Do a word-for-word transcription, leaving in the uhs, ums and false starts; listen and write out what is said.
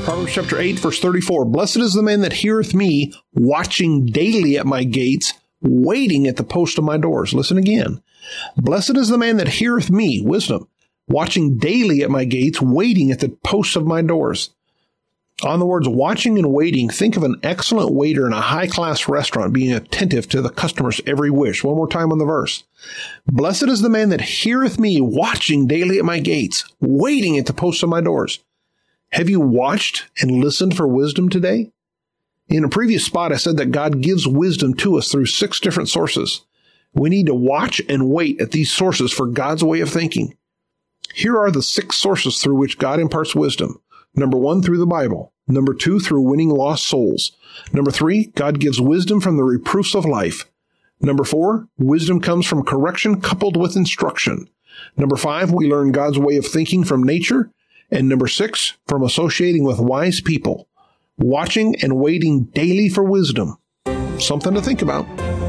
Proverbs chapter eight, verse thirty-four. Blessed is the man that heareth me, watching daily at my gates, waiting at the post of my doors. Listen again. Blessed is the man that heareth me, wisdom, watching daily at my gates, waiting at the posts of my doors. On the words watching and waiting, think of an excellent waiter in a high-class restaurant being attentive to the customer's every wish. One more time on the verse. Blessed is the man that heareth me, watching daily at my gates, waiting at the posts of my doors. Have you watched and listened for wisdom today? In a previous spot, I said that God gives wisdom to us through six different sources. We need to watch and wait at these sources for God's way of thinking. Here are the six sources through which God imparts wisdom. Number one, through the Bible. Number two, through winning lost souls. Number three, God gives wisdom from the reproofs of life. Number four, wisdom comes from correction coupled with instruction. Number five, we learn God's way of thinking from nature. And number six, from associating with wise people. Watching and waiting daily for wisdom. Something to think about.